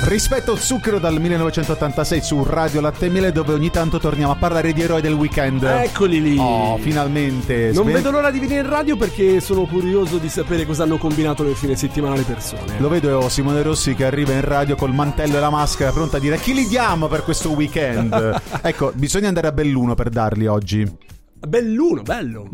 Rispetto Zucchero dal 1986 su Radio Latte e Miele, dove ogni tanto torniamo a parlare di eroi del weekend. Eccoli lì. Oh, finalmente. Non vedo l'ora di venire in radio perché sono curioso di sapere cosa hanno combinato nel fine settimana le persone. Lo vedo Simone Rossi che arriva in radio col mantello e la maschera pronta a dire chi li diamo per questo weekend. Ecco, bisogna andare a Belluno per darli oggi. Belluno, bello.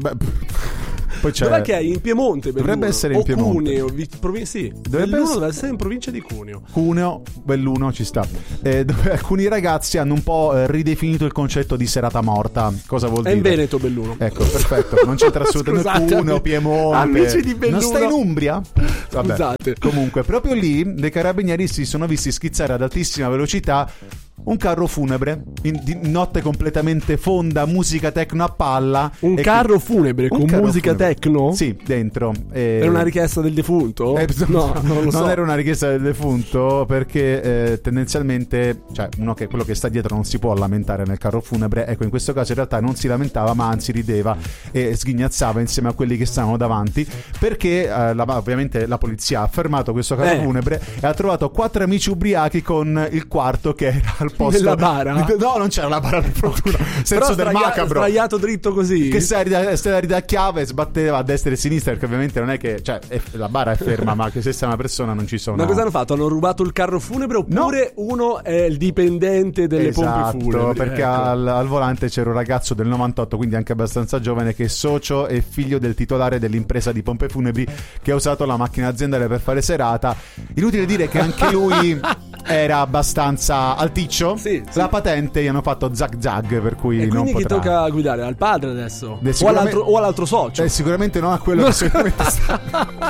Poi c'è... Dov'è che è? In Piemonte, Belluno. Dovrebbe essere in Piemonte. Cuneo, sì. Deve essere in provincia di Cuneo. Cuneo, Belluno ci sta. Dove alcuni ragazzi hanno un po' ridefinito il concetto di serata morta. Cosa vuol dire? È in Veneto, Belluno. Ecco, perfetto. Non c'entra assolutamente. Scusate, Cuneo, Piemonte. Amici di Belluno. Non stai in Umbria? Vabbè. Scusate. Comunque, proprio lì dei carabinieri si sono visti schizzare ad altissima velocità un carro funebre di notte completamente fonda, musica techno a palla. Un carro funebre con musica techno? Sì, dentro. Era una richiesta del defunto? No, non lo so. Non era una richiesta del defunto perché tendenzialmente, cioè, quello che sta dietro non si può lamentare nel carro funebre. Ecco, in questo caso in realtà non si lamentava, ma anzi rideva e sghignazzava insieme a quelli che stavano davanti, perché ovviamente la polizia ha fermato questo carro funebre e ha trovato 4 amici ubriachi con il quarto che era al posto nella bara? No, non c'era la bara, per fortuna. Senso del macabro. Sdraiato dritto così. Che se la ridacchiava e sbatteva a destra e a sinistra, perché ovviamente non è che, cioè, la bara è ferma, ma che se sei una persona non ci sono. Ma cosa hanno fatto? Hanno rubato il carro funebre oppure uno è il dipendente delle pompe funebri? Perché al volante c'era un ragazzo del 98, quindi anche abbastanza giovane, che è socio e figlio del titolare dell'impresa di pompe funebri, che ha usato la macchina aziendale per fare serata. Inutile dire che anche lui era abbastanza alticcio. Sì. La patente gli hanno fatto zag zag, per cui e non quindi potrà. Chi tocca guidare? Al padre adesso? Sicuramente... o all'altro socio? Sicuramente non a quello che sicuramente sta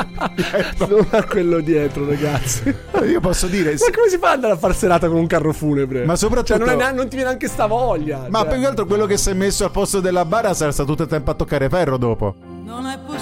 non a quello dietro, ragazzi. Io posso dire, ma come si fa ad andare a far serata con un carro funebre? Ma soprattutto, cioè, non ti viene anche sta voglia. Ma più che altro quello che si è messo al posto della bara sarà stato tutto il tempo a toccare ferro dopo. Non è